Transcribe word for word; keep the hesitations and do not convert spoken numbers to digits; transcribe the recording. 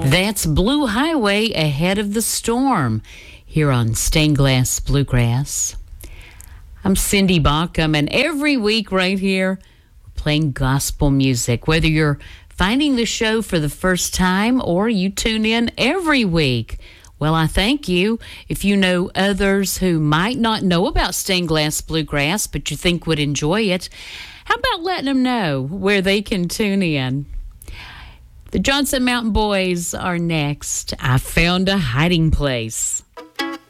That's Blue Highway Ahead of the Storm here on Stained Glass Bluegrass. I'm Cindy Baucom, and every week right here, we're playing gospel music. Whether you're finding the show for the first time or you tune in every week, well, I thank you. If you know others who might not know about Stained Glass Bluegrass, but you think would enjoy it, how about letting them know where they can tune in? The Johnson Mountain Boys are next. I found a hiding place.